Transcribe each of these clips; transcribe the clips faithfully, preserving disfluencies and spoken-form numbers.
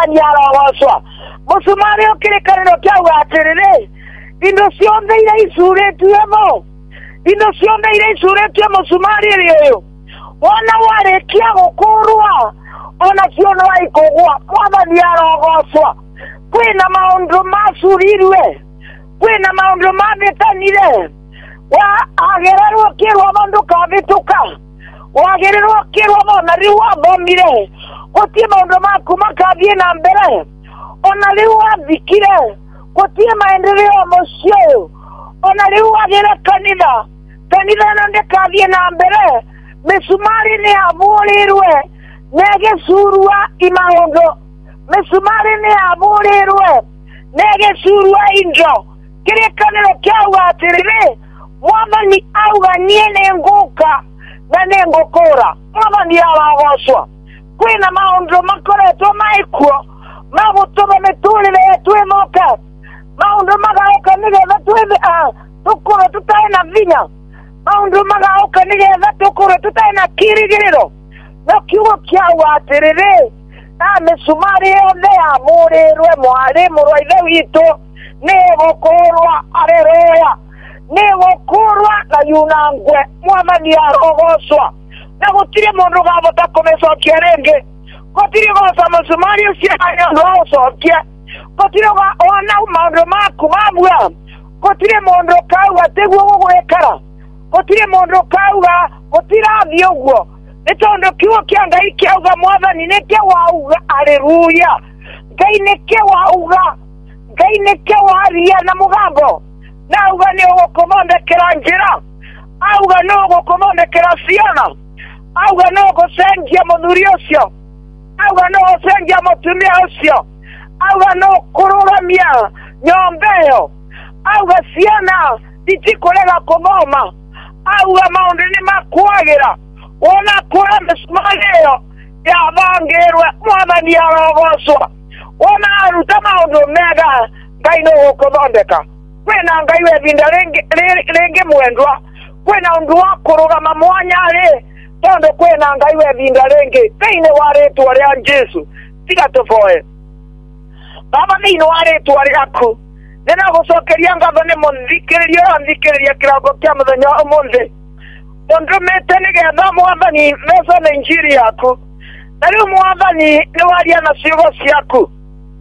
Mwathani arogocwa musumari ukirikaniro kiauga atiriri indo cionthe iria icuritwemo indo cionthe iria icuritwe musumari uyu wona warikia gukurwa ona ciono waikugwa Mwathani arogocwa kwina maundu macurirwe kwina maundu mabitanire wa agererwo kirwa mundu kabituka wagererwo kirwa mona riu wathomire gutie maundu maku makathie na mbere ona riu wathikire gutie maendeleo mucio ona riu wagere kanitha kanitha ino ndikathie na mbere misumari ni avurirwe negecurua imaundu misumari ni avurirwe negecurua indo kirikaniro kiauga atiriri Mwathani auga nie nenguka na nengukura Mwathani aragocwa kwina maundu makoretwo maikuo magutuma miturire yetu imoka maundu magauka nigetha twive tukure tutai na vinya maundu magauka nigetha tukure tutai na kirigiriro na kiugo kiauga atiriri na misumari yothe yavurirwe mwarimu wa ithe witu nigukurwa aleluya nigukurwa na yunangwe Mwathani arogocwa na gutire mundu gavota kumicokia ringi gutire goca musumari ucio no ucokia gutire ona maundu maku mabua gutire mundu kauga tiguo gugwikara gutire mundu kauga gutirathie uguo ni tondu kiugo kia Ngai kiauga Mwathani nike wauga aleluya Ngai nike wauga Ngai nike waria na mugambo na auga ni ugukumondekera njira auga no ugukumondekera ciana auga no gucenjia muthuri ucio auga no gucenjia mutumia ucio auga no kururamia nyomba iyo auga ciana itikurega kuthoma auga maundu ni makwagira wona kura misumari iyo yavangirwe Mwathani arogocwa wona aruta maundu mega Ngai no gukuthondeka kwina Ngai we vinda ringi mwendwa kwina undu wa kurugama mwanyari tondu kwina Ngai we vinda ringi thiini wa ritwa ria Jesu tiga tuvoe baba thiini wa ritwa riaku nina gucokeria ngatho ni muthikiriria uranthikiriria kirango kia muthenya umuthi undumite nigetha Mwathani meca na injiri yaku na riu Mwathani ni waria na ciugo ciaku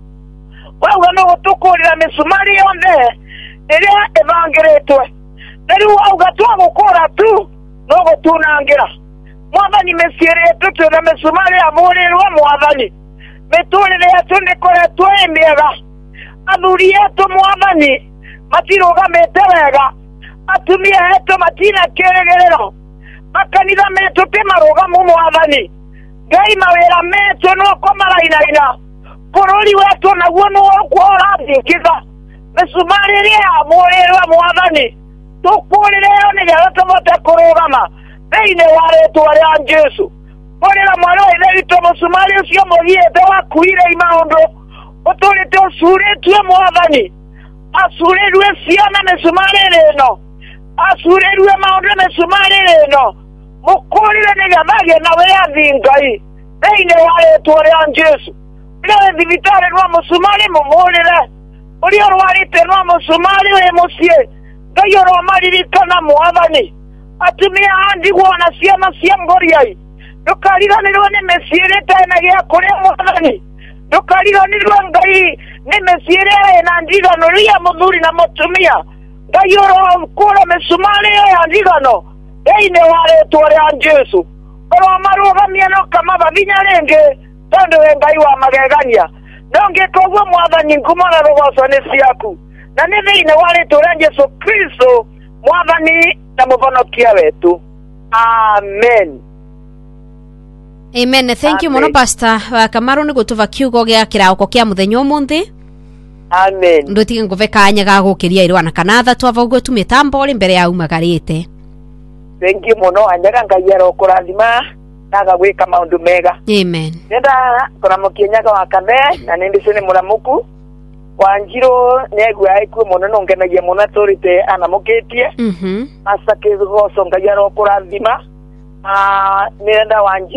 wauga no gutukurira misumari yothe iria evangeretwe na riu wauga twagukura tu no gutunangira Mwathani meciiri yetu twina misumari avurirwe Mwathani miturire yetu ndikoretwo ii miega athuri yetu Mwathani matirugamite wega atumia yetu matina kirigiriro makanitha metu ti marugamu Mwathani Ngai mawira metu nuko marainaina bururi wetu naguo nuko urathingiza misumari iria yavurirwe Mwathani tukurire yo nigetha tuvote kurugama thiini wa ritwa ria Jesu kurira mwana wa ithe witu musumari ucio muthiite wakuire imaundu uturite ucuritwe Mwathani acurirwe ciana misumari ino acurirwe maundu misumari ino mukurire nigetha gie na wiathi Ngai thiini wa ritwa ria Jesu uria wi thibitari rwa musumari mumurire uria urwarite rwa musumari wi mucii Ngai uromaririkana Mwathani atumia andigwo na ciana cia ngoriai ndukariganirwo ni meciiri tena gia kuria Mwathani ndukariganirwo Ngai ni meciiri ina ndigano ria muthuri na mutumia Ngai urokura misumari ya ndigano thiini wa ritwa ria Jesu uromarugamia no kamava vinya ringi tondu we Ngai wa magegania nongikoguo Mwathani ngumo na rugoco ni ciaku na ni thiini wa ritwa ria Jesu Kristo Mwathani na muvonokia wetu amen amen thank you muno pastor Kamaru ni gutuva kiugo gia kirauko kia muthenya umuthi amen ndutige nguve kanya ga gukiria irwana kanatha twava uguo tumitambo ri mbere ya umagarite thank you muno anyaga Ngai arokurathima naga gwika maundu mega amen nenda kuramukia nyaga wa kathe na nindi cini muramuku Wanjiro negwa iku muno nongenagia muno turite anamukitie mhm asa kigoco Ngai arokurathima ah nenda Wanjiro